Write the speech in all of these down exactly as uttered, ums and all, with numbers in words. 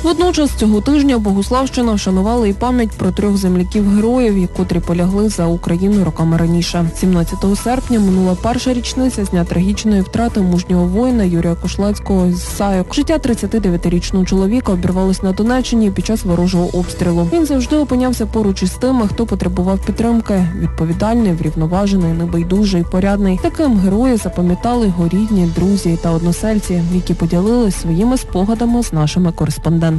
Водночас цього тижня Богуславщина вшанувала і пам'ять про трьох земляків-героїв, котрі полягли за Україну роками раніше. сімнадцятого серпня минула перша річниця з дня трагічної втрати мужнього воїна Юрія Кошлацького з Сайок. Життя тридцятидевятирічного чоловіка обірвалось на Донеччині під час ворожого обстрілу. Він завжди опинявся поруч із тими, хто потребував підтримки. Відповідальний, врівноважений, небайдужий, порядний. Таким герої запам'ятали його рідні, друзі та односельці, які поділились своїми спогадами з нашими кореспондентами.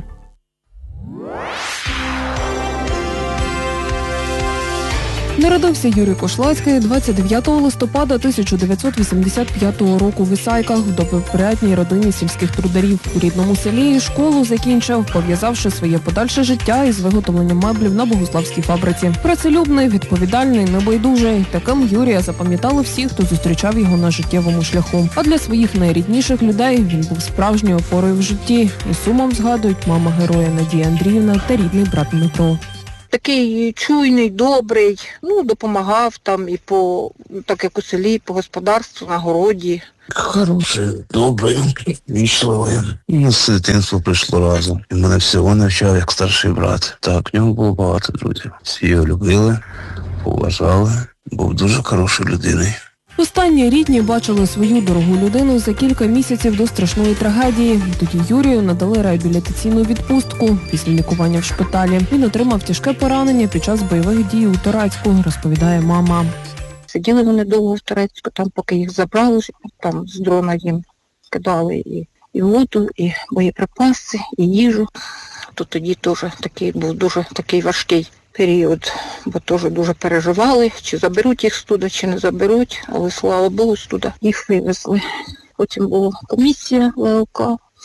Народився Юрій Кошлацький двадцять дев'ятого листопада тисяча дев'ятсот вісімдесят п'ятого року в Ісайках в добропорядній родині сільських трударів. У рідному селі школу закінчив, пов'язавши своє подальше життя із виготовленням меблів на Богуславській фабриці. Працелюбний, відповідальний, небайдужий. Таким Юрія запам'ятали всі, хто зустрічав його на життєвому шляху. А для своїх найрідніших людей він був справжньою опорою в житті. І сумом згадують мама героя Надія Андріївна та рідний брат Дмитро. Такий чуйний, добрий, ну, допомагав там і по, так як у селі, по господарству, на городі. Хороший, добрий, вічливий. Ну, з дитинства прийшло разом. Він мене всього навчав, як старший брат. Так, в нього було багато друзів. Всі його любили, поважали, був дуже хорошою людиною. Останні рідні бачили свою дорогу людину за кілька місяців до страшної трагедії. Тоді Юрію надали реабілітаційну відпустку після лікування в шпиталі. Він отримав тяжке поранення під час бойових дій у Торецьку, розповідає мама. Сиділи вони довго в Торецьку, там поки їх забрали, там з дрона їм кидали і, і воду, і боєприпаси, і їжу. То тоді теж такий був дуже такий важкий період, бо теж дуже переживали, чи заберуть їх студа, чи не заберуть, але, слава Богу, студа їх вивезли. Потім була комісія ВЛК,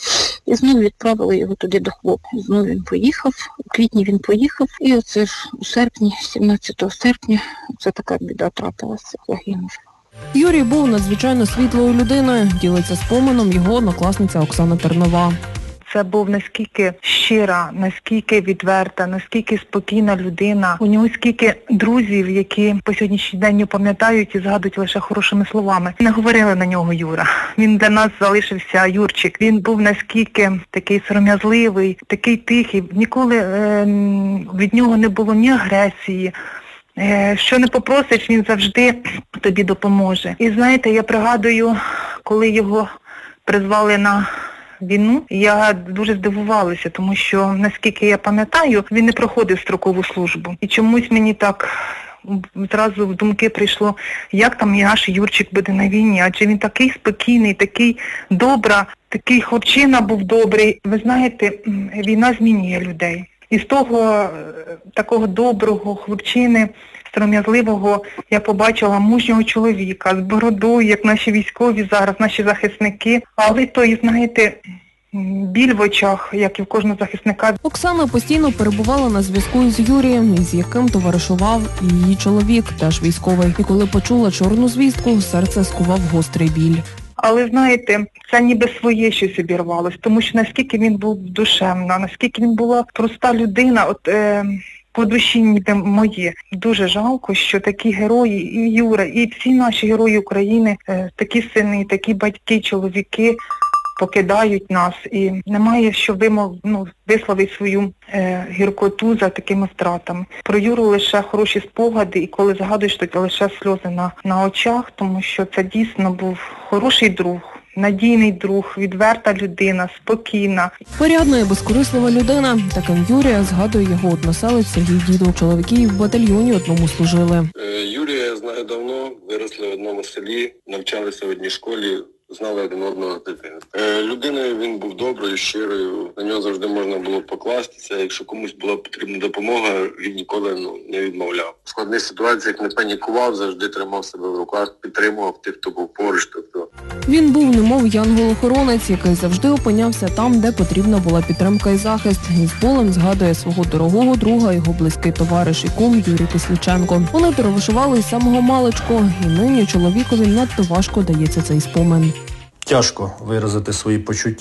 і знову відправили його туди до хлопців. Знову він поїхав, у квітні він поїхав, і оце ж у серпні, сімнадцятого серпня, це така біда трапилася, загинув. Юрій був надзвичайно світлою людиною, ділиться споменом його однокласниця Оксана Тернова. Це був наскільки щира, наскільки відверта, наскільки спокійна людина. У нього скільки друзів, які по сьогоднішній день не пам'ятають і згадують лише хорошими словами. Не говорили на нього Юра. Він для нас залишився Юрчик. Він був наскільки такий сором'язливий, такий тихий. Ніколи е, від нього не було ні агресії. Е, що не попросиш, він завжди тобі допоможе. І знаєте, я пригадую, коли його призвали на війну, я дуже здивувалася, тому що, наскільки я пам'ятаю, він не проходив строкову службу. І чомусь мені так зразу в думки прийшло, як там наш Юрчик буде на війні, адже він такий спокійний, такий добра, такий хлопчина був добрий. Ви знаєте, війна змінює людей. І з того такого доброго хлопчини, сором'язливого, я побачила мужнього чоловіка з бородою, як наші військові зараз, наші захисники. Але той, знаєте, біль в очах, як і в кожного захисника. Оксана постійно перебувала на зв'язку із Юрієм, із яким товаришував і її чоловік, теж військовий. І коли почула чорну звістку, серце скував гострий біль. Але, знаєте, це ніби своє щось обірвалось, тому що наскільки він був душевна, наскільки він була проста людина, от е, по душі ніби моє. Дуже жалко, що такі герої, і Юра, і всі наші герої України, е, такі сини, такі батьки, чоловіки покидають нас. І немає, що вимов, ну, висловити свою е, гіркоту за такими втратами. Про Юру лише хороші спогади, і коли згадуєш, то лише сльози на, на очах, тому що це дійсно був хороший друг, надійний друг, відверта людина, спокійна. Порядна і безкорислива людина. Таким Юрія згадує його односелець Сергій Дідов. Чоловіки в батальйоні одному служили. Юрія я знаю давно, виросли в одному селі, навчалися в одній школі. Знали один одного з дитинства. Е, людиною він був доброю, щирою, на нього завжди можна було покластися. Якщо комусь була потрібна допомога, він ніколи ну, не відмовляв. В складних ситуаціях не панікував, завжди тримав себе в руках, підтримував тих, хто був поруч. Тобто. Він був немов янгол-охоронець, який завжди опинявся там, де потрібна була підтримка і захист. І з болем згадує свого дорогого друга, його близький товариш і кум Юрій Кисличенко. Вони товаришували з самого маличку, і нині чоловікові надто важко дається цей спомин. Тяжко виразити свої почуття,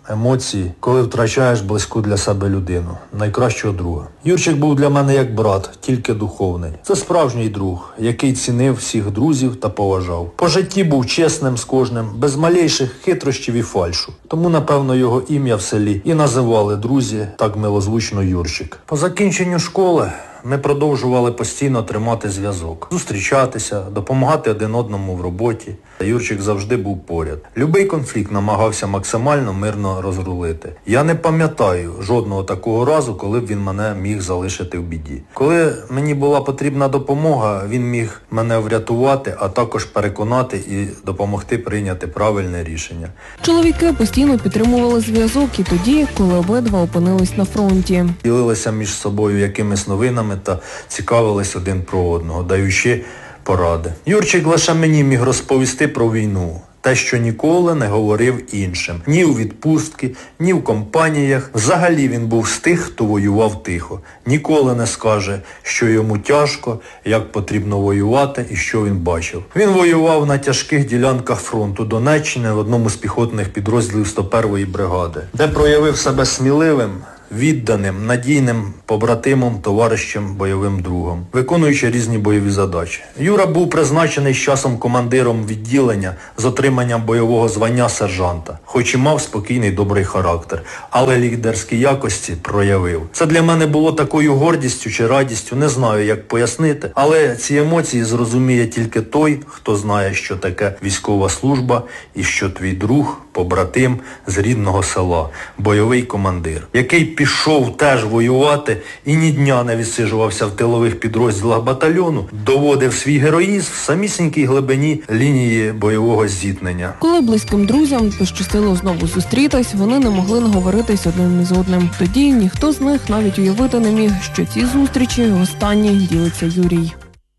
емоції, коли втрачаєш близьку для себе людину, найкращого друга. Юрчик був для мене як брат, тільки духовний. Це справжній друг, який цінив всіх друзів та поважав. По житті був чесним з кожним, без малейших хитрощів і фальшу. Тому, напевно, його ім'я в селі і називали друзі так милозвучно Юрчик. По закінченню школи ми продовжували постійно тримати зв'язок, зустрічатися, допомагати один одному в роботі. Юрчик завжди був поряд. Любий конфлікт намагався максимально мирно розрулити. Я не пам'ятаю жодного такого разу, коли б він мене міг залишити в біді. Коли мені була потрібна допомога, він міг мене врятувати, а також переконати і допомогти прийняти правильне рішення. Чоловіки постійно підтримували зв'язок і тоді, коли обидва опинились на фронті. Ділилися між собою якимись новинами та цікавились один про одного, даючи поради. Юрчик лише мені міг розповісти про війну. Те, що ніколи не говорив іншим. Ні у відпустки, ні в компаніях. Взагалі він був з тих, хто воював тихо. Ніколи не скаже, що йому тяжко, як потрібно воювати і що він бачив. Він воював на тяжких ділянках фронту Донеччини в одному з піхотних підрозділів сто першої бригади, де проявив себе сміливим, відданим, надійним побратимом, товаришем, бойовим другом, виконуючи різні бойові задачі. Юра був призначений з часом командиром відділення з отриманням бойового звання сержанта, хоч і мав спокійний добрий характер, але лідерські якості проявив. Це для мене було такою гордістю чи радістю, не знаю, як пояснити, але ці емоції зрозуміє тільки той, хто знає, що таке військова служба і що твій друг, побратим з рідного села, бойовий командир, який пішов теж воювати і ні дня не відсиджувався в тилових підрозділах батальйону, доводив свій героїзм в самісінькій глибині лінії бойового зіткнення. Коли близьким друзям пощастило знову зустрітись, вони не могли наговоритись одним із одним. Тоді ніхто з них навіть уявити не міг, що ці зустрічі останні, ділиться Юрій.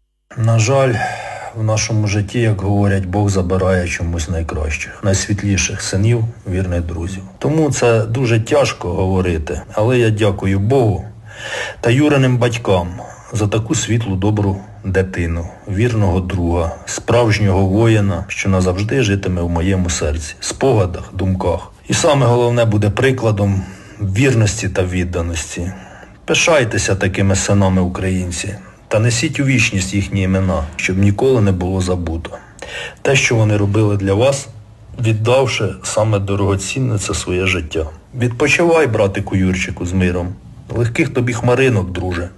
На жаль, в нашому житті, як говорять, Бог забирає чомусь найкращих, найсвітліших синів, вірних друзів. Тому це дуже тяжко говорити, але я дякую Богу та Юриним батькам за таку світлу, добру дитину, вірного друга, справжнього воїна, що назавжди житиме в моєму серці, спогадах, думках. І саме головне буде прикладом вірності та відданості. Пишайтеся такими синами українці. Та несіть у вічність їхні імена, щоб ніколи не було забуто. Те, що вони робили для вас, віддавши саме дорогоцінне це своє життя. Відпочивай, братику Юрчику, з миром. Легких тобі хмаринок, друже.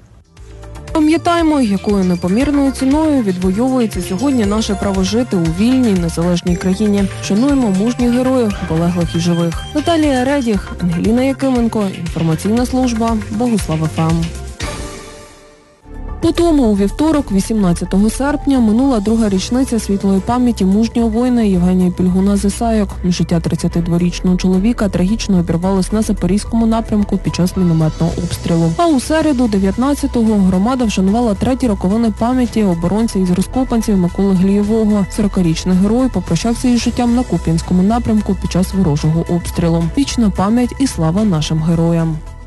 Пам'ятаємо, якою непомірною ціною відвоюється сьогодні наше право жити у вільній, незалежній країні. Шануємо мужніх героїв, полеглих і живих. Наталія Редіх, Ангеліна Якименко, інформаційна служба, Богуслав еф ем. По тому у вівторок, вісімнадцятого серпня, минула друга річниця світлої пам'яті мужнього воїна Євгенія Пільгуна-Зисайок. Життя тридцятидворічного чоловіка трагічно обірвалось на Запорізькому напрямку під час мінометного обстрілу. А у середу, дев'ятнадцятого, громада вшанувала треті роковини пам'яті оборонця із Розкопанців Миколи Глієвого. сорокарічний герой попрощався із життям на Куп'янському напрямку під час ворожого обстрілу. Вічна пам'ять і слава нашим героям.